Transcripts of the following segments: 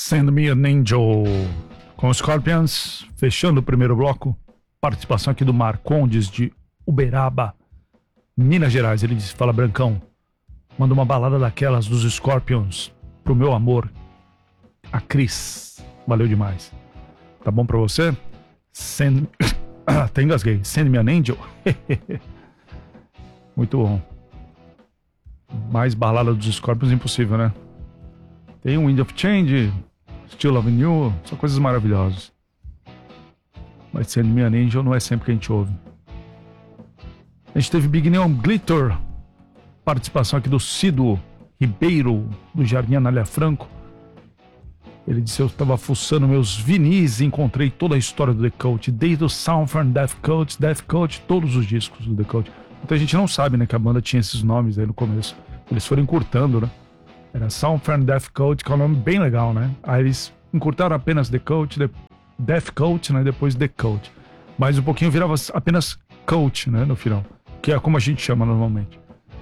Send Me an Angel com os Scorpions, fechando o primeiro bloco. Participação aqui do Marcondes de Uberaba, Minas Gerais. Ele disse: fala Brancão, manda uma balada daquelas dos Scorpions pro meu amor, a Cris. Valeu demais. Tá bom pra você? Até engasguei. Send Me an Angel. Muito bom. Mais balada dos Scorpions impossível, né? Tem um Wind of Change, Still Loving You, são coisas maravilhosas. Mas Send Me an Angel não é sempre que a gente ouve. A gente teve Big Neon Glitter, participação aqui do Cido Ribeiro, do Jardim Anália Franco. Ele disse: eu estava fuçando meus vinis e encontrei toda a história do The Cult, desde o Southern Death Cult, todos os discos do The Cult. Então a gente não sabe, né, que a banda tinha esses nomes aí no começo. Eles foram encurtando, né? Era Southern Death Cult, que é um nome bem legal, né? Aí eles encurtaram apenas The Cult, Death Cult, né? Depois The Cult. Mas um pouquinho virava apenas Cult, né? No final. Que é como a gente chama normalmente.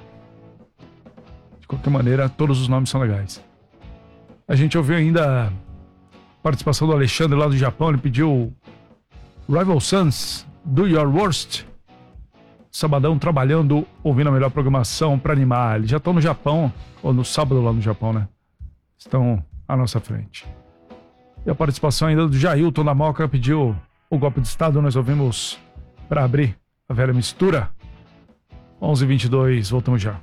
De qualquer maneira, todos os nomes são legais. A gente ouviu ainda a participação do Alexandre lá do Japão. Ele pediu Rival Sons, Do Your Worst. Sabadão trabalhando, ouvindo a melhor programação para animar. Eles já estão no Japão, ou no sábado lá no Japão, né? Estão à nossa frente. E a participação ainda do Jailton da Moca pediu o golpe de estado. Nós ouvimos para abrir a velha mistura. 11h22, voltamos já.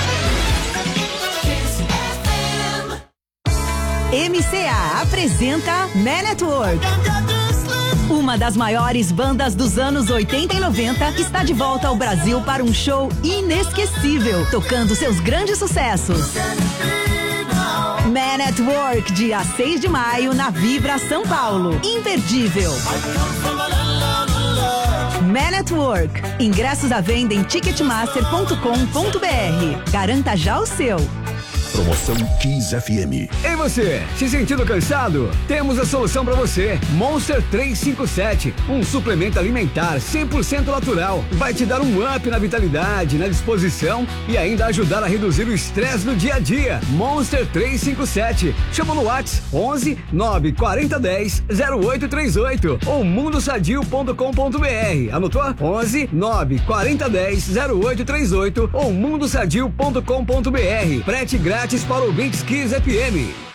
MCA apresenta Man at Work. Uma das maiores bandas dos anos 80 e 90 está de volta ao Brasil para um show inesquecível, tocando seus grandes sucessos. Man at Work, dia 6 de maio, na Vibra, São Paulo. Imperdível. Man at Work. Ingressos à venda em ticketmaster.com.br. Garanta já o seu. Promoção Kiss FM. Ei você, se sentindo cansado? Temos a solução pra você. Monster 357, um suplemento alimentar 100% natural. Vai te dar um up na vitalidade, na disposição e ainda ajudar a reduzir o estresse no dia a dia. Monster 357. Chama no WhatsApp 11 940 10 0838 ou mundosadio.com.br. Anotou? 11 940 10 0838 ou mundosadio.com.br. Frete grátis para ouvintes Kiss FM.